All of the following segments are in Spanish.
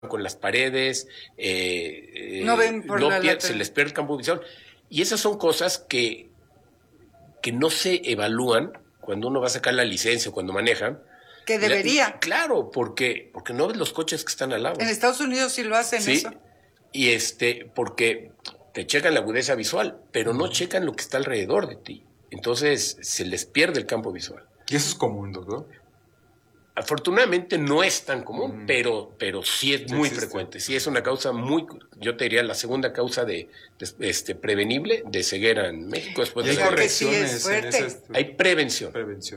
con las paredes, no ven por se les pierde el campo visual. Y esas son cosas que no se evalúan cuando uno va a sacar la licencia, cuando manejan. Que debería. Claro, porque no ves los coches que están al lado. En Estados Unidos sí lo hacen, sí, eso. Y porque te checan la agudeza visual, pero no checan lo que está alrededor de ti. Entonces se les pierde el campo visual. ¿Y eso es común, doctor? Afortunadamente no es tan común, pero sí es muy frecuente. Sí es una causa yo te diría la segunda causa de prevenible de ceguera en México después de hay la guerra. correcciones. Hay prevención.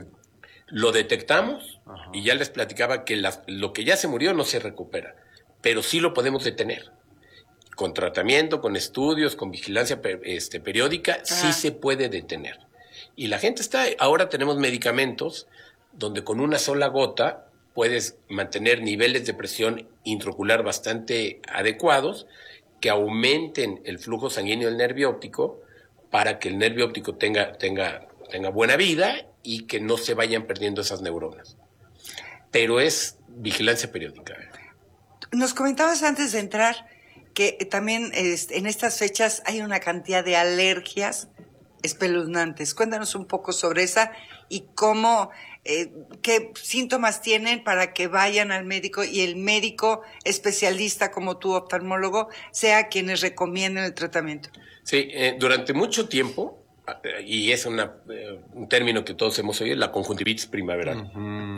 Lo detectamos. Ajá. Y ya les platicaba que lo que ya se murió no se recupera, pero sí lo podemos detener. Con tratamiento, con estudios, con vigilancia periódica, sí se puede detener. Y la gente ahora tenemos medicamentos donde con una sola gota puedes mantener niveles de presión intraocular bastante adecuados que aumenten el flujo sanguíneo del nervio óptico para que el nervio óptico tenga buena vida y que no se vayan perdiendo esas neuronas. Pero es vigilancia periódica. Nos comentabas antes de entrar que también en estas fechas hay una cantidad de alergias espeluznantes. Cuéntanos un poco sobre esa y cómo, qué síntomas tienen para que vayan al médico y el médico especialista como tu oftalmólogo sea quienes recomienden el tratamiento. Sí, durante mucho tiempo, y es un término que todos hemos oído, la conjuntivitis primaveral.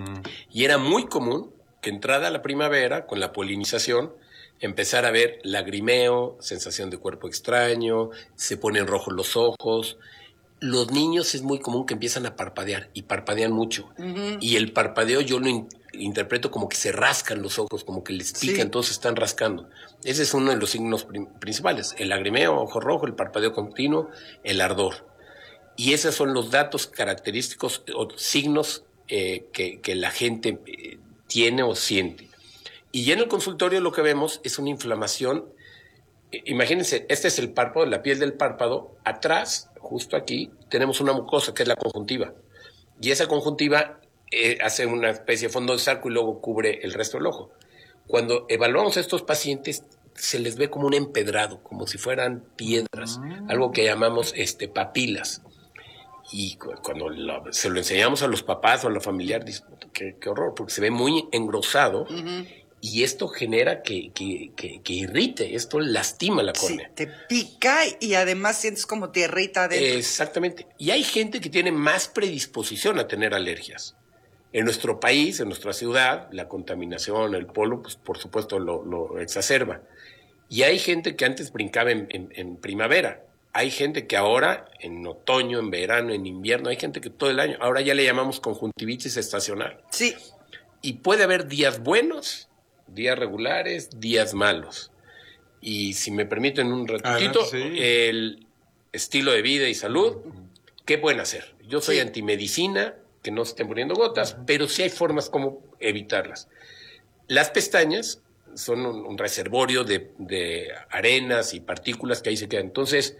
Y era muy común que entrada la primavera, con la polinización, empezar a ver lagrimeo, sensación de cuerpo extraño, se ponen rojos los ojos. Los niños es muy común que empiezan a parpadear y parpadean mucho. Y el parpadeo yo lo interpreto como que se rascan los ojos, como que les pica, entonces están rascando. Ese es uno de los signos principales. El lagrimeo, ojo rojo, el parpadeo continuo, el ardor. Y esos son los datos característicos o signos que la gente tiene o siente. Y ya en el consultorio lo que vemos es una inflamación. Imagínense, este es el párpado, la piel del párpado. Atrás, justo aquí, tenemos una mucosa que es la conjuntiva. Y esa conjuntiva hace una especie de fondo de saco y luego cubre el resto del ojo. Cuando evaluamos a estos pacientes, se les ve como un empedrado, como si fueran piedras, algo que llamamos papilas. Y cuando se lo enseñamos a los papás o a los familiares, dicen, qué horror, porque se ve muy engrosado. Y esto genera que irrite, esto lastima la córnea. Sí, te pica y además sientes como tierrita adentro. Exactamente. Y hay gente que tiene más predisposición a tener alergias. En nuestro país, en nuestra ciudad, la contaminación, el polvo, pues por supuesto lo exacerba. Y hay gente que antes brincaba en primavera. Hay gente que ahora, en otoño, en verano, en invierno, hay gente que todo el año, ahora ya le llamamos conjuntivitis estacional. Sí. Y puede haber días buenos, días regulares, días malos. Y si me permiten un ratito, el estilo de vida y salud, ¿qué pueden hacer? Yo soy antimedicina, que no se estén poniendo gotas, pero sí hay formas como evitarlas. Las pestañas son un reservorio de arenas y partículas que ahí se quedan. Entonces,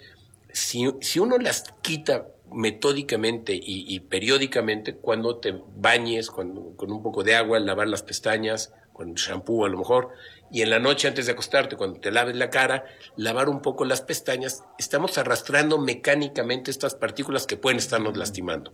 si uno las quita metódicamente y periódicamente, cuando te bañes con un poco de agua, lavar las pestañas, con shampoo a lo mejor, y en la noche antes de acostarte, cuando te laves la cara, lavar un poco las pestañas, estamos arrastrando mecánicamente estas partículas que pueden estarnos lastimando.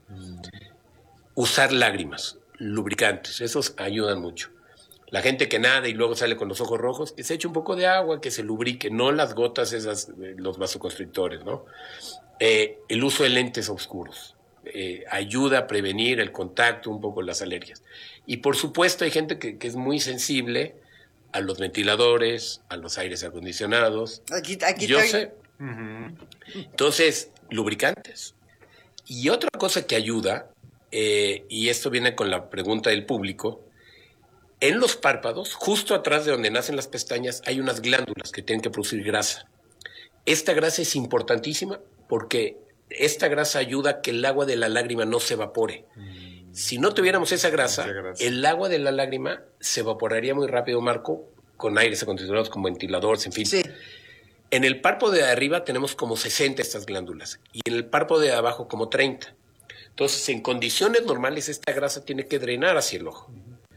Usar lágrimas, lubricantes, esos ayudan mucho. La gente que nada y luego sale con los ojos rojos, que se eche un poco de agua, que se lubrique, no las gotas esas, los vasoconstrictores, ¿no? El uso de lentes oscuros ayuda a prevenir el contacto, un poco las alergias. Y por supuesto hay gente que es muy sensible a los ventiladores, a los aires acondicionados. Aquí yo sé. Entonces, lubricantes. Y otra cosa que ayuda, y esto viene con la pregunta del público, en los párpados, justo atrás de donde nacen las pestañas, hay unas glándulas que tienen que producir grasa. Esta grasa es importantísima porque esta grasa ayuda a que el agua de la lágrima no se evapore. Si no tuviéramos esa grasa, el agua de la lágrima se evaporaría muy rápido, Marco, con aires acondicionados, con ventiladores, en fin. Sí. En el párpado de arriba tenemos como 60 estas glándulas y en el párpado de abajo como 30. Entonces, en condiciones normales, esta grasa tiene que drenar hacia el ojo.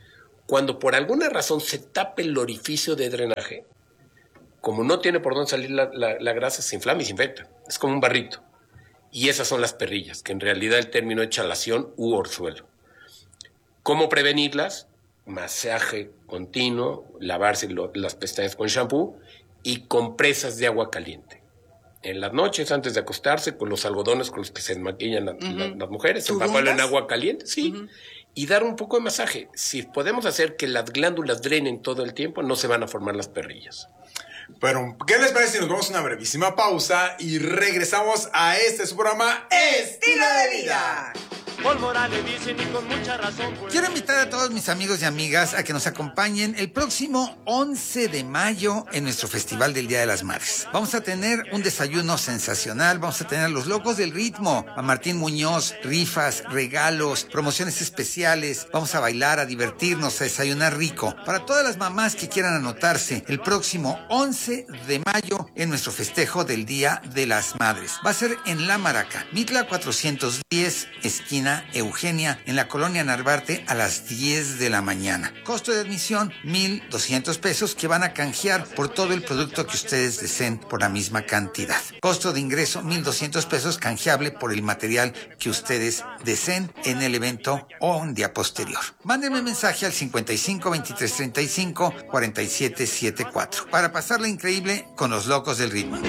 Cuando por alguna razón se tapa el orificio de drenaje, como no tiene por dónde salir la grasa, se inflama y se infecta. Es como un barrito. Y esas son las perrillas, que en realidad el término es chalación u orzuelo. ¿Cómo prevenirlas? Masaje continuo, lavarse las pestañas con shampoo y compresas de agua caliente. En las noches, antes de acostarse, con los algodones con los que se desmaquillan las mujeres, empaparlo en agua caliente, sí, y dar un poco de masaje. Si podemos hacer que las glándulas drenen todo el tiempo, no se van a formar las perrillas. Pero, ¿qué les parece si nos vamos a una brevísima pausa y regresamos a su programa Estilo de Vida? Pólvora le dicen y con mucha razón. Pues. Quiero invitar a todos mis amigos y amigas a que nos acompañen el próximo 11 de mayo en nuestro Festival del Día de las Madres. Vamos a tener un desayuno sensacional, vamos a tener los locos del ritmo, a Martín Muñoz, rifas, regalos, promociones especiales, vamos a bailar, a divertirnos, a desayunar rico. Para todas las mamás que quieran anotarse, el próximo 11 de mayo en nuestro festejo del Día de las Madres. Va a ser en La Maraca, Mitla 410, esquina Eugenia, en la colonia Narvarte, a las 10 de la mañana. Costo de admisión, 1,200 pesos, que van a canjear por todo el producto que ustedes deseen por la misma cantidad. Costo de ingreso, 1,200 pesos, canjeable por el material que ustedes deseen en el evento o un día posterior. Mándenme mensaje al 55 23 35 47 74 para pasarla increíble con los locos del ritmo.